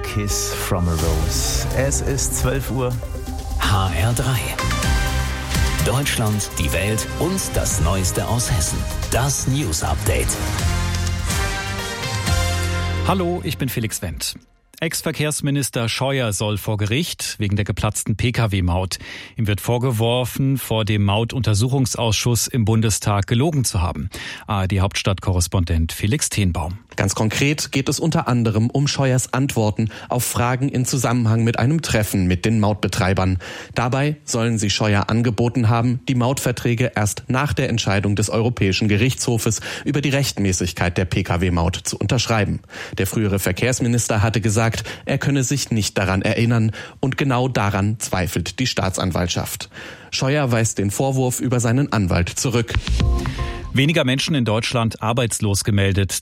Kiss from a Rose. Es ist 12 Uhr. HR3. Deutschland, die Welt und das Neueste aus Hessen. Das News Update. Hallo, ich bin Felix Wendt. Ex-Verkehrsminister Scheuer soll vor Gericht wegen der geplatzten Pkw-Maut. Ihm wird vorgeworfen, vor dem Mautuntersuchungsausschuss im Bundestag gelogen zu haben. ARD-Hauptstadtkorrespondent Felix Tenbaum. Ganz konkret geht es unter anderem um Scheuers Antworten auf Fragen in Zusammenhang mit einem Treffen mit den Mautbetreibern. Dabei sollen sie Scheuer angeboten haben, die Mautverträge erst nach der Entscheidung des Europäischen Gerichtshofes über die Rechtmäßigkeit der Pkw-Maut zu unterschreiben. Der frühere Verkehrsminister hatte gesagt, er könne sich nicht daran erinnern, und genau daran zweifelt die Staatsanwaltschaft. Scheuer weist den Vorwurf über seinen Anwalt zurück. Weniger Menschen in Deutschland arbeitslos gemeldet.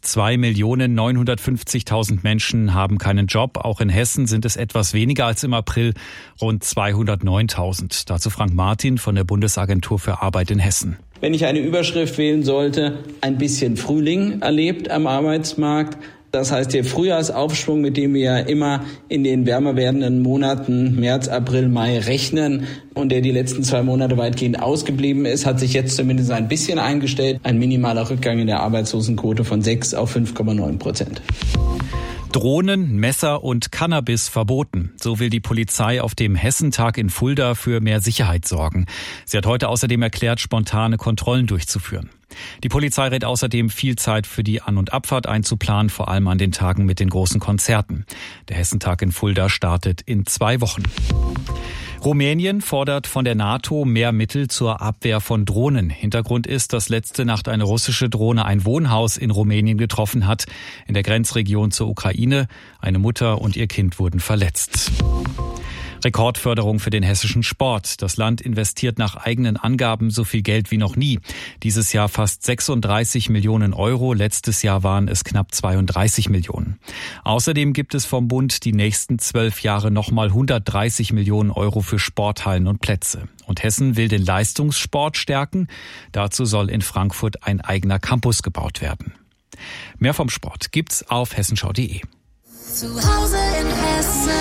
2.950.000 Menschen haben keinen Job. Auch in Hessen sind es etwas weniger als im April, rund 209.000. Dazu Frank Martin von der Bundesagentur für Arbeit in Hessen. Wenn ich eine Überschrift wählen sollte, ein bisschen Frühling erlebt am Arbeitsmarkt. Das heißt, der Frühjahrsaufschwung, mit dem wir ja immer in den wärmer werdenden Monaten März, April, Mai rechnen und der die letzten 2 Monate weitgehend ausgeblieben ist, hat sich jetzt zumindest ein bisschen eingestellt. Ein minimaler Rückgang in der Arbeitslosenquote von 6 auf 5,9%. Drohnen, Messer und Cannabis verboten. So will die Polizei auf dem Hessentag in Fulda für mehr Sicherheit sorgen. Sie hat heute außerdem erklärt, spontane Kontrollen durchzuführen. Die Polizei rät außerdem, viel Zeit für die An- und Abfahrt einzuplanen, vor allem an den Tagen mit den großen Konzerten. Der Hessentag in Fulda startet in 2 Wochen. Rumänien fordert von der NATO mehr Mittel zur Abwehr von Drohnen. Hintergrund ist, dass letzte Nacht eine russische Drohne ein Wohnhaus in Rumänien getroffen hat, in der Grenzregion zur Ukraine. Eine Mutter und ihr Kind wurden verletzt. Rekordförderung für den hessischen Sport. Das Land investiert nach eigenen Angaben so viel Geld wie noch nie. Dieses Jahr fast 36 Millionen Euro. Letztes Jahr waren es knapp 32 Millionen. Außerdem gibt es vom Bund die nächsten 12 Jahre nochmal 130 Millionen Euro für Sporthallen und Plätze. Und Hessen will den Leistungssport stärken. Dazu soll in Frankfurt ein eigener Campus gebaut werden. Mehr vom Sport gibt's auf hessenschau.de. Zu Hause in Hessen.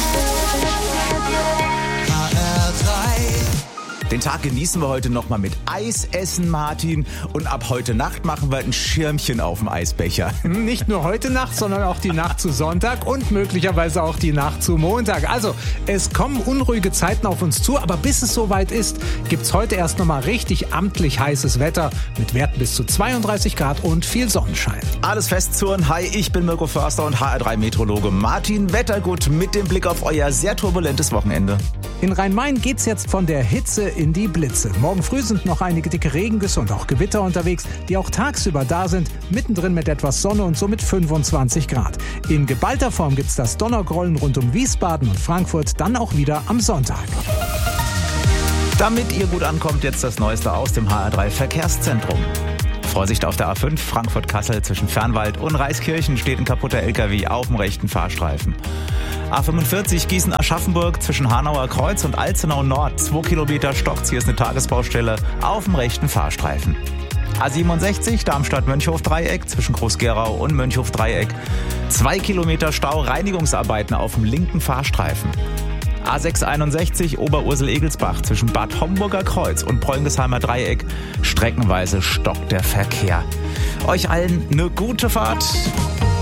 Den Tag genießen wir heute nochmal mit Eis essen, Martin. Und ab heute Nacht machen wir ein Schirmchen auf dem Eisbecher. Nicht nur heute Nacht, sondern auch die Nacht zu Sonntag und möglicherweise auch die Nacht zu Montag. Also, es kommen unruhige Zeiten auf uns zu, aber bis es soweit ist, gibt's heute erst nochmal richtig amtlich heißes Wetter mit Werten bis zu 32 Grad und viel Sonnenschein. Alles festzurren. Hi, ich bin Mirko Förster und HR3-Meteorologe Martin Wettergut mit dem Blick auf euer sehr turbulentes Wochenende. In Rhein-Main geht's jetzt von der Hitze in die Blitze. Morgen früh sind noch einige dicke Regengüsse und auch Gewitter unterwegs, die auch tagsüber da sind, mittendrin mit etwas Sonne und somit 25 Grad. In geballter Form gibt's das Donnergrollen rund um Wiesbaden und Frankfurt dann auch wieder am Sonntag. Damit ihr gut ankommt, jetzt das Neueste aus dem HR3 Verkehrszentrum. Vorsicht auf der A5 Frankfurt-Kassel zwischen Fernwald und Reiskirchen steht ein kaputter LKW auf dem rechten Fahrstreifen. A45 Gießen-Aschaffenburg zwischen Hanauer Kreuz und Alzenau Nord. 2 Kilometer stockt's, hier ist eine Tagesbaustelle auf dem rechten Fahrstreifen. A67 Darmstadt-Mönchhof-Dreieck zwischen Groß-Gerau und Mönchhof-Dreieck. 2 Kilometer Stau, Reinigungsarbeiten auf dem linken Fahrstreifen. A661 Oberursel-Egelsbach zwischen Bad Homburger Kreuz und Preungesheimer Dreieck. Streckenweise stockt der Verkehr. Euch allen eine gute Fahrt.